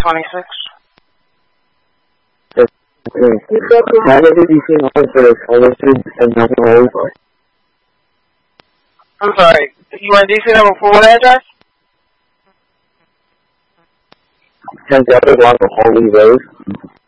26. How did you see all for the colleges and nothing over? I'm sorry, you want DC number 4 address? 10 Delta Block of Holy Road.